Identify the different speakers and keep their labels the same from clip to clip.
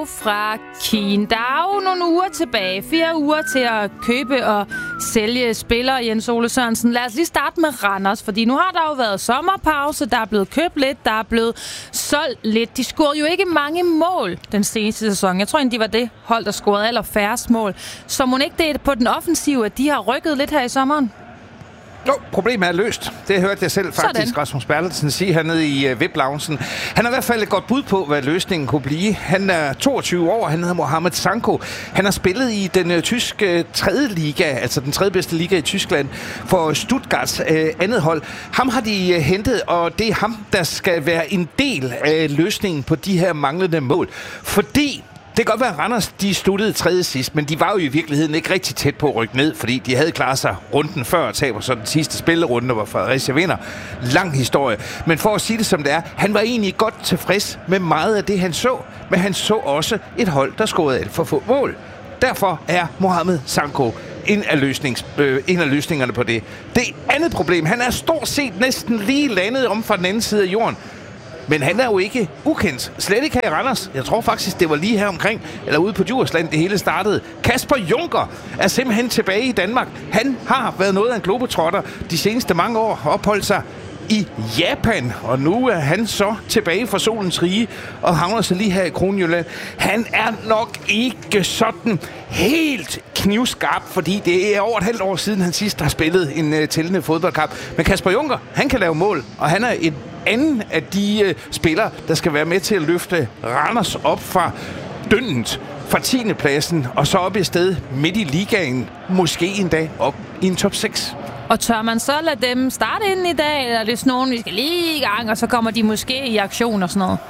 Speaker 1: fra Kien. Der er jo nogle uger tilbage. 4 uger til at købe og sælge spillere, Jens Ole Sørensen. Lad os lige starte med Randers, fordi nu har der jo været sommerpause. Der er blevet købt lidt, der er blevet solgt lidt. De scorede jo ikke mange mål den seneste sæson. Jeg tror egentlig, de var det hold, der scorede allerfærrest mål. Så må ikke det er på den offensive, at de har rykket lidt her i sommeren?
Speaker 2: Jo, problemet er løst. Det hørte jeg selv faktisk Sådan. Rasmus Bertelsen sige hernede i VIP-loungen. Han har i hvert fald et godt bud på, hvad løsningen kunne blive. Han er 22 år, han hedder Mohamed Sanko. Han har spillet i den tyske 3. liga, altså den 3. bedste liga i Tyskland, for Stuttgarts andet hold. Ham har de hentet, og det er ham, der skal være en del af løsningen på de her manglende mål. Fordi det kan godt være, at Randers de sluttede 3. sidst, men de var jo i virkeligheden ikke rigtig tæt på at rykke ned, fordi de havde klaret sig runden før og taber så den sidste spillerunde, hvor Fredericia vinder. Lang historie. Men for at sige det som det er, han var egentlig godt tilfreds med meget af det, han så, men han så også et hold, der scorede alt for få mål. Derfor er Mohamed Sanko en af løsningerne på det. Det andet problem, han er stort set næsten lige landet om fra den anden side af jorden. Men han er jo ikke ukendt. Slet ikke her i Randers. Jeg tror faktisk, det var lige her omkring, eller ude på Djursland, det hele startede. Kasper Junker er simpelthen tilbage i Danmark. Han har været noget af en globetrotter de seneste mange år, opholdt sig i Japan, og nu er han så tilbage fra solens rige og havner så lige her i Kronjylland. Han er nok ikke sådan helt knivskarp, fordi det er over et halvt år siden, han sidst har spillet en tællende fodboldkamp. Men Kasper Junker, han kan lave mål, og han er en anden af de spillere, der skal være med til at løfte Randers op fra dyndet, fra 10. pladsen, og så op i sted midt i ligaen, måske en dag op i en top 6.
Speaker 1: Og tør man så lade dem starte inden i dag, eller er det sådan nogen, vi skal lige i gang, og så kommer de måske i aktion og sådan noget?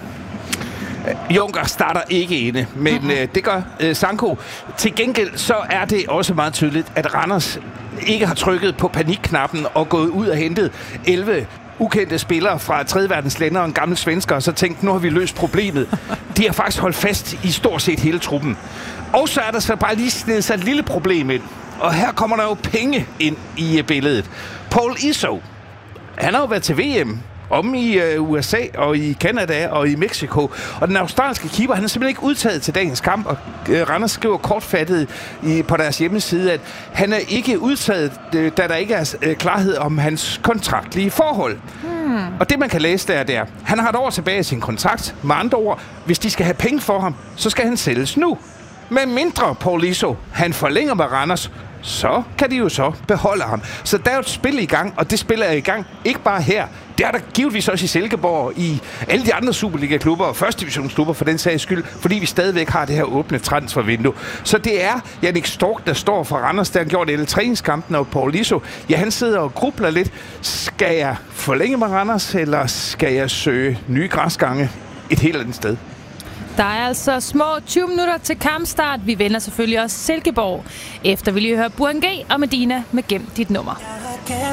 Speaker 2: Junker starter ikke inde, men det gør Sanko. Til gengæld så er det også meget tydeligt, at Randers ikke har trykket på panikknappen og gået ud og hentet 11 ukendte spillere fra 3. verdens lande og en gammel svensker, og så tænkte, nu har vi løst problemet. De har faktisk holdt fast i stort set hele truppen. Og så er der så bare lige snedet sig et lille problem ind. Og her kommer der jo penge ind i billedet. Paul Iso, han har jo været til VM om i USA og i Canada og i Mexico. Og den australske keeper, han er simpelthen ikke udtaget til dagens kamp, og Randers skriver kortfattet på deres hjemmeside, at han er ikke udtaget, da der ikke er klarhed om hans kontraktlige forhold. Og det, man kan læse der, han har et år tilbage i sin kontrakt. Med andre ord, hvis de skal have penge for ham, så skal han sælges nu. Med mindre Paul Iso, han forlænger med Randers, så kan de jo så beholde ham. Så der er jo et spil i gang, og det spil er i gang ikke bare her. Det er der givetvis også i Silkeborg, i alle de andre Superliga-klubber og første divisionsklubber for den sags skyld, fordi vi stadigvæk har det her åbne transfervindue. Så det er Jannik Stork, der står for Randers, der har gjort alle træningskampen, og Paul Iso, ja, han sidder og grubler lidt. Skal jeg forlænge med Randers, eller skal jeg søge nye græsgange et helt andet sted?
Speaker 1: Der er altså små 20 minutter til kampstart. Vi vender selvfølgelig også Silkeborg. Efter vil I høre Burhan G og Medina med Gem dit nummer.